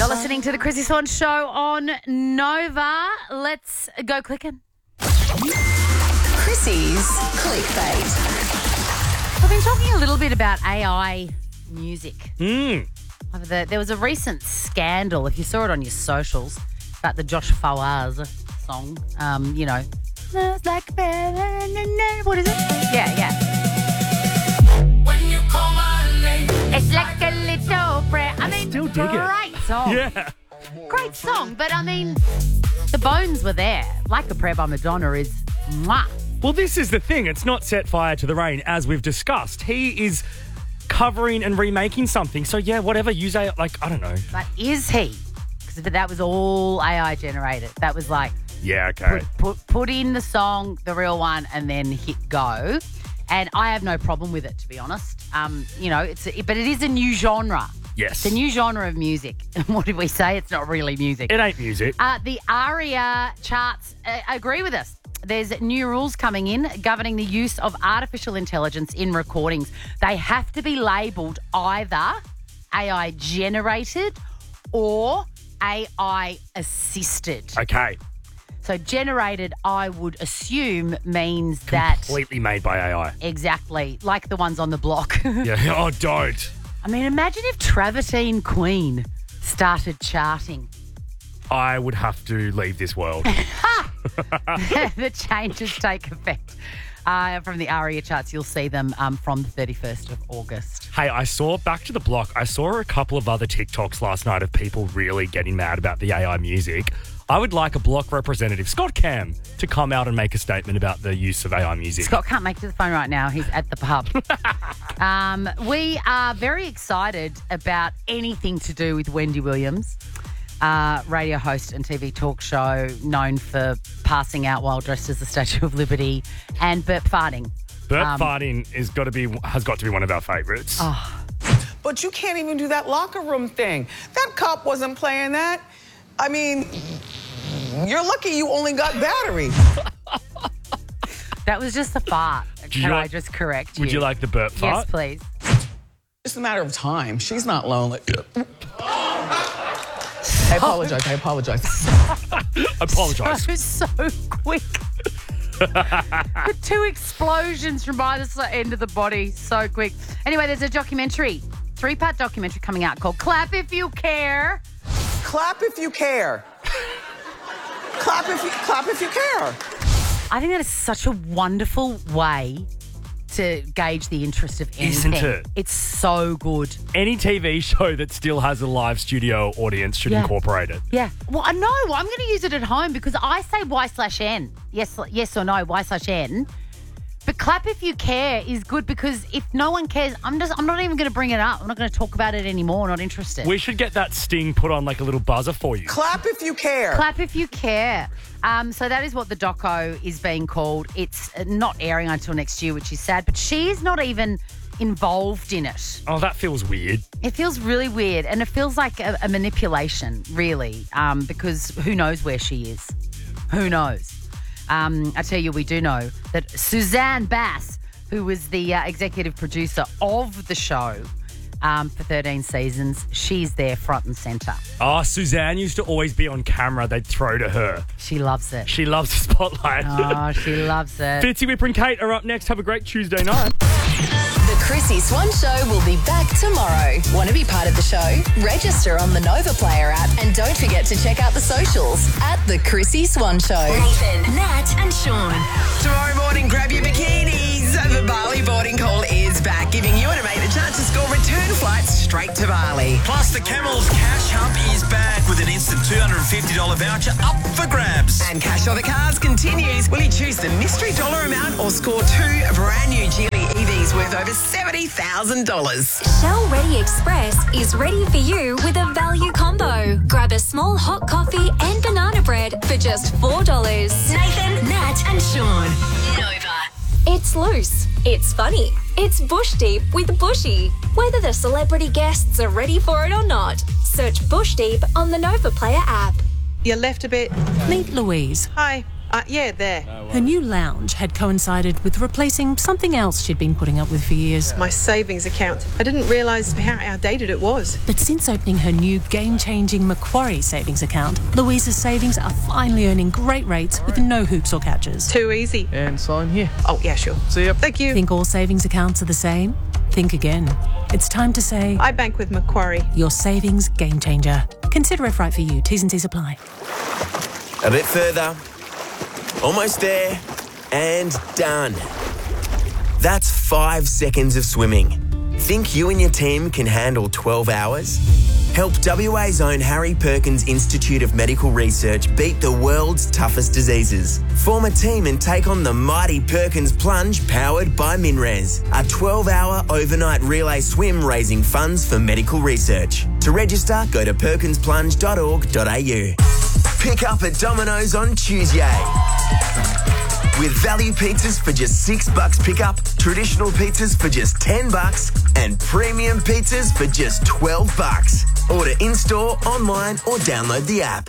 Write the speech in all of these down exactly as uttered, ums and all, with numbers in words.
You're listening to the Chrissy Swan Show on Nova. Let's go clicking. Chrissy's Clickbait. I've been talking a little bit about A I music. Mm. The, there was a recent scandal, if you saw it on your socials, about the Josh Fawaz song. Um, you know, smells like what is it? Yeah, yeah. When you call my name, It's like a little prayer. I mean, still dig it. great song. Yeah. Great song, but I mean, the bones were there. Like a Prayer by Madonna is mwah. Well, this is the thing. It's not set fire to the rain, as we've discussed. He is covering and remaking something. So, yeah, whatever. Use A I, like, I don't know. But is he? Because that was all A I generated. That was like, Yeah, okay. put, put, put in the song, the real one, and then hit go. And I have no problem with it, to be honest. Um, you know, it's a, but it is a new genre. Yes. It's a new genre of music. What did we say? It's not really music. It ain't music. Uh, the ARIA charts uh, agree with us. There's new rules coming in governing the use of artificial intelligence in recordings. They have to be labelled either A I generated or A I assisted. Okay. So generated, I would assume, means that... Completely made by A I. Exactly. Like the ones on the block. Yeah. Oh, don't. I mean, imagine if Travertine Queen started charting. I would have to leave this world. The changes take effect uh, from the ARIA charts. You'll see them um, from the thirty-first of August. Hey, I saw, back to the block, I saw a couple of other TikToks last night of people really getting mad about the A I music. I would like a block representative, Scott Cam, to come out and make a statement about the use of A I music. Scott can't make it to the phone right now. He's at the pub. um, we are very excited about anything to do with Wendy Williams, uh, radio host and T V talk show known for passing out while dressed as the Statue of Liberty and burp farting. Burp Um, farting is got to be has got to be one of our favourites. Oh. But you can't even do that locker room thing. That cop wasn't playing that. I mean, you're lucky you only got battery. That was just a fart. Do you Can I like- just correct you? Would you like the burp Yes, fart? please. It's a matter of time. She's not lonely. I apologize. I apologize. Apologise. That was so quick. The two explosions from either si- end of the body, so quick. Anyway, there's a documentary, three-part documentary coming out called Clap If You Care. Clap if you care. Clap if you clap if you care. I think that is such a wonderful way to gauge the interest of anything. Isn't it? It's so good. Any T V show that still has a live studio audience should Yeah. incorporate it. Yeah. Well, I know. I'm going to use it at home because I say Y slash N. Yes, yes or no, Y slash N. But clap if you care is good because if no one cares, I'm just I'm not even going to bring it up. I'm not going to talk about it anymore. Not interested. We should get that sting put on like a little buzzer for you. Clap if you care. Clap if you care. Um, so that is what the doco is being called. It's not airing until next year, which is sad. But she is not even involved in it. Oh, that feels weird. It feels really weird, and it feels like a, a manipulation, really, um, because who knows where she is? Who knows? Um, I tell you, we do know that Suzanne Bass, who was the uh, executive producer of the show um, for thirteen seasons, she's there front and centre. Oh, Suzanne used to always be on camera. They'd throw to her. She loves it. She loves the spotlight. Oh, she loves it. Fitzy, Whipper and Kate are up next. Have a great Tuesday night. The Chrissy Swan Show will be back tomorrow. Want to be part of the show? Register on the Nova Player app and don't forget to check out the socials at The Chrissy Swan Show. Nathan, Nat and Sean. Tomorrow morning, grab your bikinis. The Bali boarding call is back, giving you and a mate a chance to score return flights straight to Bali. Plus, the Camels Cash Hump is back with an instant two hundred fifty dollars voucher up for grabs. And Cash or the Cars continues. Will you choose the mystery dollar amount or score two brand new Geely E Vs worth over seventy thousand dollars? Shell Ready Express is ready for you with a value combo. Grab a small hot coffee and banana bread for just four dollars. Nathan, Nat and Sean. Nova. It's loose. It's funny. It's bush deep with Bushy. Whether the celebrity guests are ready for it or not, search Bush Deep on the Nova Player app. You left a bit. Meet Louise. Hi. Uh, yeah, there. Her new lounge had coincided with replacing something else she'd been putting up with for years. My savings account. I didn't realise how outdated it was. But since opening her new game-changing Macquarie savings account, Louisa's savings are finally earning great rates with no hoops or catches. Too easy. And sign here. Oh, yeah, sure. See ya. Thank you. Think all savings accounts are the same? Think again. It's time to say... I bank with Macquarie. Your savings game changer. Consider if right for you. T's and C's apply. A bit further. Almost there. And done. That's five seconds of swimming. Think you and your team can handle twelve hours? Help W A's own Harry Perkins Institute of Medical Research beat the world's toughest diseases. Form a team and take on the mighty Perkins Plunge powered by MinRes, a twelve-hour overnight relay swim raising funds for medical research. To register, go to perkins plunge dot org dot a u. Pick up at Domino's on Tuesday. With value pizzas for just six bucks pickup, traditional pizzas for just ten bucks, and premium pizzas for just twelve bucks. Order in-store, online, or download the app.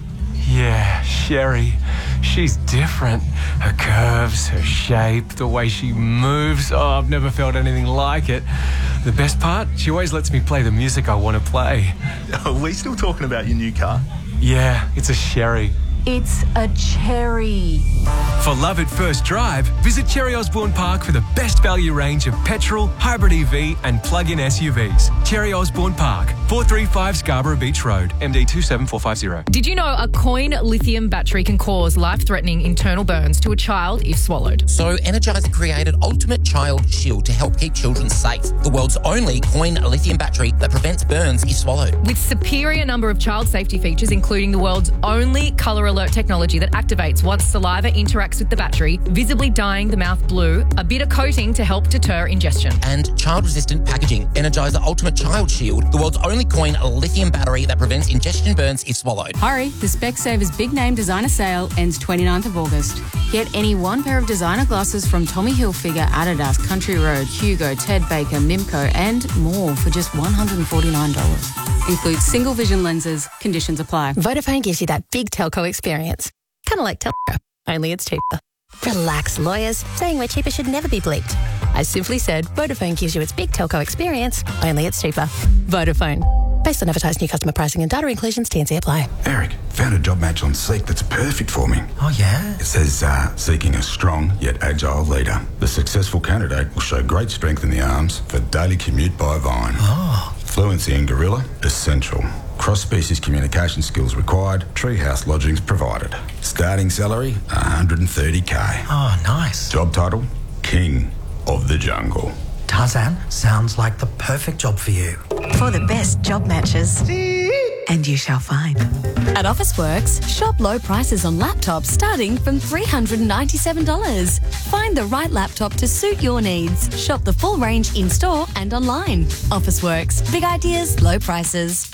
Yeah, Sherry. She's different. Her curves, her shape, the way she moves. Oh, I've never felt anything like it. The best part, she always lets me play the music I want to play. Are we still talking about your new car? Yeah, it's a Sherry. It's a cherry. For love at first drive, visit Cherry Osborne Park for the best value range of petrol, hybrid E V and plug-in S U Vs. Cherry Osborne Park, four thirty-five Scarborough Beach Road, M D two seven four five zero. Did you know a coin lithium battery can cause life-threatening internal burns to a child if swallowed? So Energizer created Ultimate Child Shield to help keep children safe. The world's only coin lithium battery that prevents burns if swallowed. With superior number of child safety features, including the world's only colour alert technology that activates once saliva interacts with the battery, visibly dyeing the mouth blue, a bitter coating to help deter ingestion. And child-resistant packaging. Energizer Ultimate Child Shield, the world's only coin lithium battery that prevents ingestion burns if swallowed. Hurry, the Specsavers Big Name Designer Sale ends twenty-ninth of August. Get any one pair of designer glasses from Tommy Hilfiger, Adidas, Country Road, Hugo, Ted Baker, Mimco and more for just one hundred forty-nine dollars. Includes single vision lenses. Conditions apply. Vodafone gives you that big telco experience. Kind of like telco, only it's cheaper. Relax, lawyers. Saying we're cheaper should never be bleeped. I simply said Vodafone gives you its big telco experience, only it's cheaper. Vodafone. Based on advertised new customer pricing and data inclusions, T and C apply. Eric, found a job match on Seek that's perfect for me. Oh, yeah? It says, uh, seeking a strong yet agile leader. The successful candidate will show great strength in the arms for daily commute by Vine. Oh. Fluency in Gorilla, essential. Cross-species communication skills required. Treehouse lodgings provided. Starting salary, one hundred thirty k. Oh, nice. Job title, King of the Jungle. Tarzan, sounds like the perfect job for you. For the best job matches. And you shall find. At Officeworks, shop low prices on laptops starting from three hundred ninety-seven dollars. Find the right laptop to suit your needs. Shop the full range in-store and online. Officeworks. Big ideas, low prices.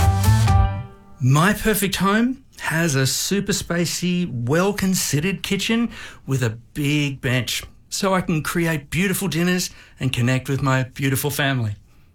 My perfect home has a super spacey, well-considered kitchen with a big bench, so I can create beautiful dinners and connect with my beautiful family.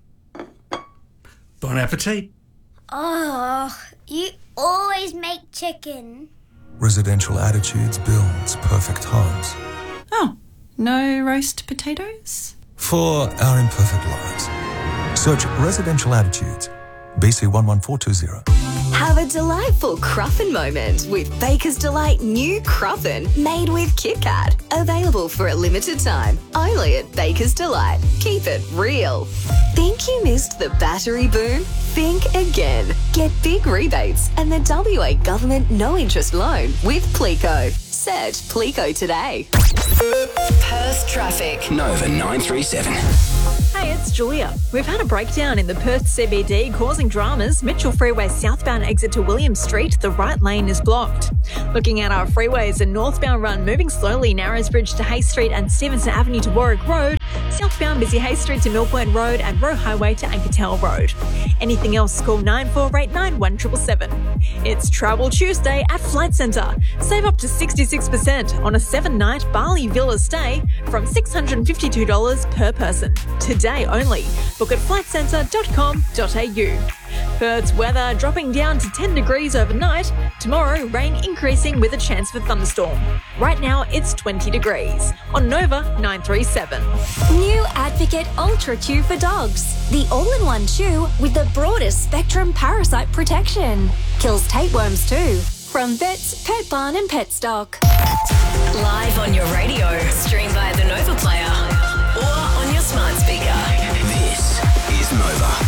Bon appetit. Oh, you always make chicken. Residential Attitudes builds perfect homes. Oh, no roast potatoes? For our imperfect lives. Search Residential Attitudes, B C one one four two zero. Have a delightful Cruffin moment with Baker's Delight new Cruffin made with Kit Kat. Available for a limited time, only at Baker's Delight. Keep it real. Think you missed the battery boom? Think again. Get big rebates and the W A government no interest loan with Plico. Search Plico today. Perth traffic. Nova nine three seven. Hey, it's Julia. We've had a breakdown in the Perth C B D causing dramas. Mitchell Freeway southbound exit to William Street, the right lane is blocked. Looking at our freeways, a northbound run moving slowly, Narrows Bridge to Hay Street and Stevenson Avenue to Warwick Road, southbound busy Hay Street to Mill Point Road and Roe Highway to Ankertel Road. Anything else, call nine four eight nine one seven seven seven. It's Travel Tuesday at Flight Centre. Save up to sixty-six percent on a seven-night Bali Villa stay from six hundred fifty-two dollars per person. Today only. Book at flight centre dot com dot a u. Perth's weather dropping down to ten degrees overnight. Tomorrow, rain increasing with a chance for thunderstorm. Right now, it's twenty degrees. On Nova nine three seven. New Advocate Ultra Chew for dogs. The all-in-one chew with the broadest spectrum parasite protection. Kills tapeworms too. From Vets, Pet Barn and Pet Stock. Live on your radio, stream via the Nova Player or on your smart speaker. This is Nova.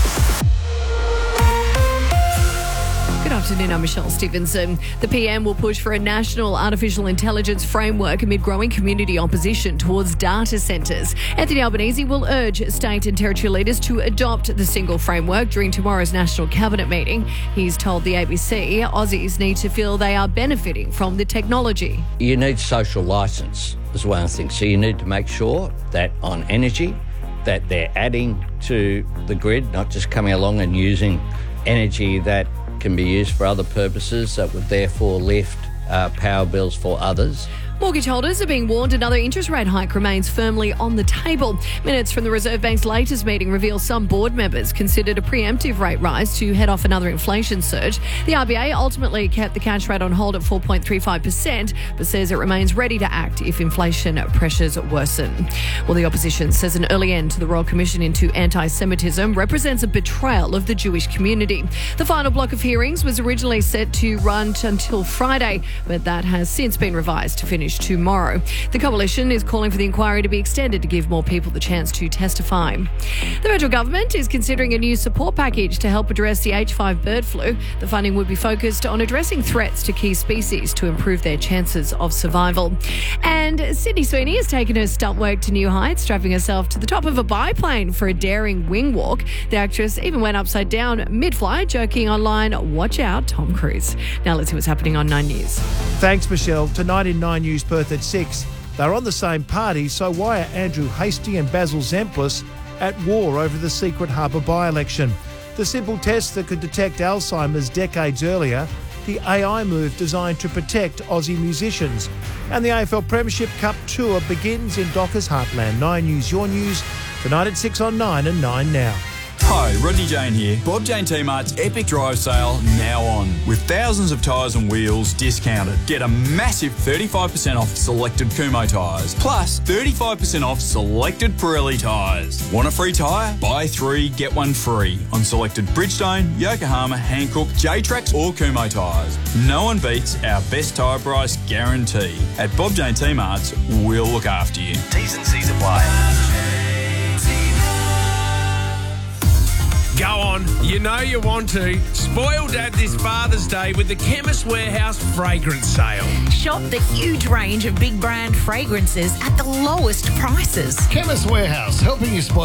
Good afternoon, I'm Michelle Stevenson. The P M will push for a national artificial intelligence framework amid growing community opposition towards data centres. Anthony Albanese will urge state and territory leaders to adopt the single framework during tomorrow's national cabinet meeting. He's told the A B C Aussies need to feel they are benefiting from the technology. You need social licence as one thing. So you need to make sure that on energy, that they're adding to the grid, not just coming along and using energy that can be used for other purposes that would therefore lift uh, power bills for others. Mortgage holders are being warned another interest rate hike remains firmly on the table. Minutes from the Reserve Bank's latest meeting reveal some board members considered a preemptive rate rise to head off another inflation surge. The R B A ultimately kept the cash rate on hold at four point three five percent, but says it remains ready to act if inflation pressures worsen. Well, the opposition says an early end to the Royal Commission into anti-Semitism represents a betrayal of the Jewish community. The final block of hearings was originally set to run until Friday, but that has since been revised to finish tomorrow. The coalition is calling for the inquiry to be extended to give more people the chance to testify. The federal government is considering a new support package to help address the H five bird flu. The funding would be focused on addressing threats to key species to improve their chances of survival. And Sydney Sweeney has taken her stunt work to new heights, strapping herself to the top of a biplane for a daring wing walk. The actress even went upside down mid-flight, joking online, "Watch out, Tom Cruise." Now let's see what's happening on Nine News. Thanks, Michelle. Tonight in Nine News Perth at six. They're on the same party, so why are Andrew Hastie and Basil Zemplis at war over the Secret Harbour by-election? The simple test that could detect Alzheimer's decades earlier, the A I move designed to protect Aussie musicians. And the A F L Premiership Cup Tour begins in Dockers Heartland. Nine News, your news, tonight at six on Nine and Nine now. Hi, Rodney Jane here. Bob Jane T-Mart's Epic Drive Sale now on. With thousands of tyres and wheels discounted. Get a massive thirty-five percent off selected Kumho tyres. Plus thirty-five percent off selected Pirelli tyres. Want a free tyre? Buy three, get one free. On selected Bridgestone, Yokohama, Hankook, J-Trax or Kumho tyres. No one beats our best tyre price guarantee. At Bob Jane T-Mart's, we'll look after you. T's and C's apply. Go on, you know you want to. Spoil Dad this Father's Day with the Chemist Warehouse fragrance sale. Shop the huge range of big brand fragrances at the lowest prices. Chemist Warehouse, helping you spoil